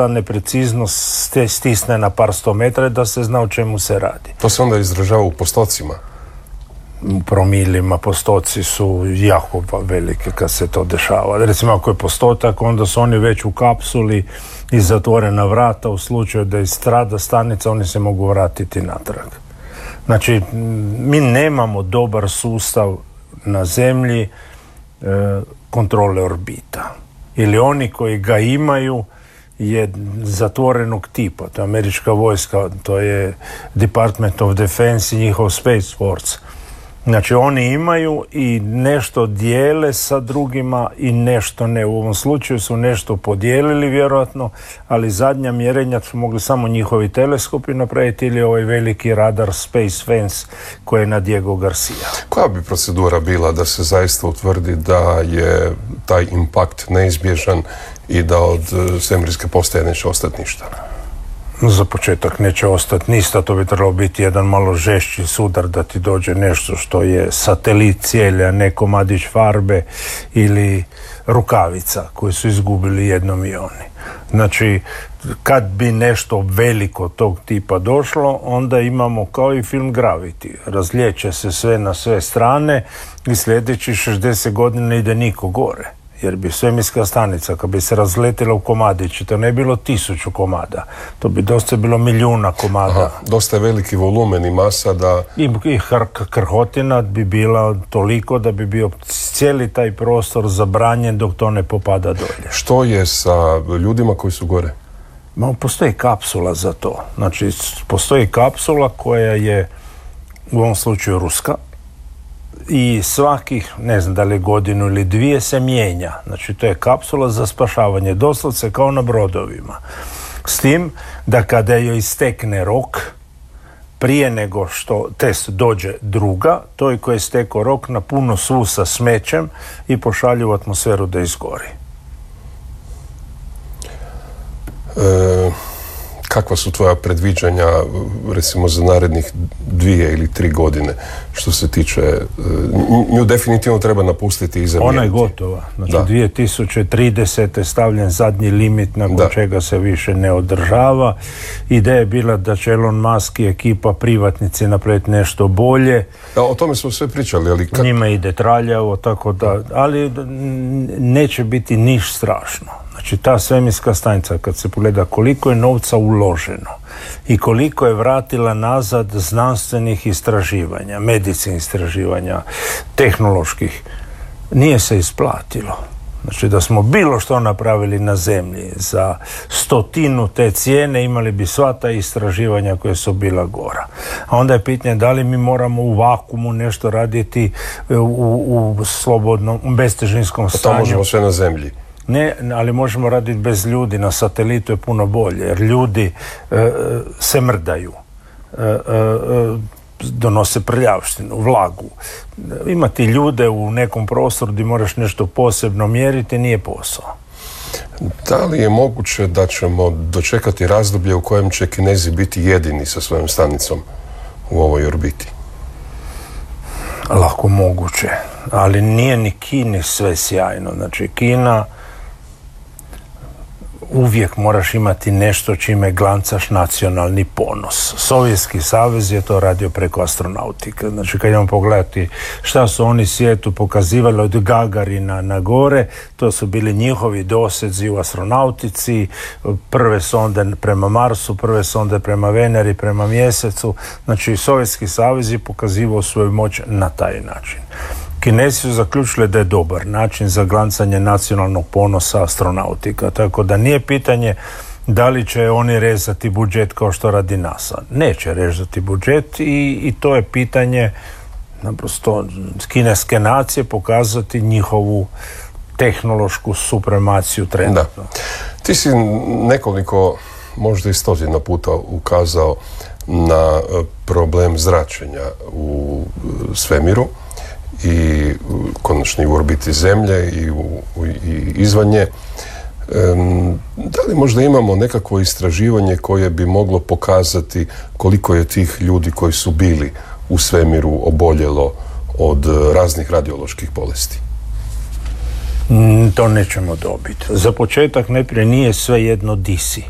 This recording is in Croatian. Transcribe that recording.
ta nepreciznost stisne na par 100 metara da se zna o čemu se radi. To se onda izražava u postocima? Promilima, postoci su jako velike kad se to dešava. Recimo ako je postotak, onda su oni već u kapsuli i zatvorena vrata, u slučaju da istrada stanica oni se mogu vratiti natrag. Znači, mi nemamo dobar sustav na zemlji kontrole orbita. Ili oni koji ga imaju je zatvorenog tipa. To je američka vojska, to je Department of Defense i njihov Space Force. Znači oni imaju i nešto dijele sa drugima i nešto ne. U ovom slučaju su nešto podijelili vjerojatno, ali zadnja mjerenja su mogli samo njihovi teleskopi napraviti ili ovaj veliki radar Space Fence koji je na Diego Garcia. Koja bi procedura bila da se zaista utvrdi da je taj impakt neizbježan i da od svemirske postaje neće ostati ništa? Za početak neće ostati ništa, to bi trebalo biti jedan malo žešći sudar da ti dođe nešto što je satelit cijeli, a ne komadić farbe ili rukavica koju su izgubili jednom i oni. Znači, kad bi nešto veliko tog tipa došlo, onda imamo kao i film Gravity. Razlijeće se sve na sve strane i sljedeći 60 godina ide niko gore. Jer bi svemirska stanica, kad bi se razletila u komadići, to ne bi bilo 1000 komada. To bi dosta bilo milijuna komada. Aha, dosta je veliki volumen i masa da... I krhotina bi bila toliko da bi bio cijeli taj prostor zabranjen dok to ne popada dolje. Što je sa ljudima koji su gore? Postoji kapsula za to. Znači, postoji kapsula koja je u ovom slučaju ruska, i svakih, ne znam da li godinu ili dvije, se mijenja. Znači, to je kapsula za spašavanje, doslovce kao na brodovima. S tim da kada joj istekne rok, prije nego što test dođe druga, toj koji je stekao rok napunu svu sa smećem i pošalju u atmosferu da izgori. Kakva su tvoja predviđanja, recimo, za narednih 2 ili 3 godine, što se tiče... Nju definitivno treba napustiti i zamijeniti. Ona je gotova. Znači, 2030. je stavljen zadnji limit nakon čega se više ne održava. Ideja je bila da će Elon Musk i ekipa privatnici napraviti nešto bolje. O tome smo sve pričali, ali... Njima ide traljavo, tako da... Ali neće biti niš strašno. Znači, ta svemirska stanica, kad se pogleda koliko je novca uloženo i koliko je vratila nazad znanstvenih istraživanja, medicinskih istraživanja, tehnoloških, nije se isplatilo. Znači, da smo bilo što napravili na zemlji za 100 te cijene, imali bi sva ta istraživanja koje su bila gora. A onda je pitanje da li mi moramo u vakumu nešto raditi u slobodnom, bestežinskom stanju. To možemo sve na zemlji. Ne, ali možemo raditi bez ljudi, na satelitu je puno bolje, jer ljudi se mrdaju, donose prljavštinu, vlagu. Imati ljude u nekom prostoru gdje moraš nešto posebno mjeriti nije posao. Da li je moguće da ćemo dočekati razdoblje u kojem će Kinezi biti jedini sa svojom stanicom u ovoj orbiti? Lako moguće, ali nije ni Kini sve sjajno. Znači, Kina uvijek moraš imati nešto čime glancaš nacionalni ponos. Sovjetski savez je to radio preko astronautike. Znači, kad idemo pogledati šta su oni svijetu pokazivali od Gagarina na gore, to su bili njihovi dosezi u astronautici, prve sonde prema Marsu, prve sonde prema Veneri, prema Mjesecu. Znači, Sovjetski savez je pokazivao svoju moć na taj način. Kinezi su zaključili da je dobar način za glancanje nacionalnog ponosa astronautika, tako da nije pitanje da li će oni rezati budžet kao što radi NASA. Neće rezati budžet i to je pitanje naprosto kineske nacije pokazati njihovu tehnološku supremaciju trenutno. Da. Ti si nekoliko, možda i 100 puta ukazao na problem zračenja u svemiru i konačno u orbiti Zemlje i izvan nje. Da li možda imamo nekakvo istraživanje koje bi moglo pokazati koliko je tih ljudi koji su bili u svemiru oboljelo od raznih radioloških bolesti? To nećemo dobiti. Za početak najprije nije sve jedno di si.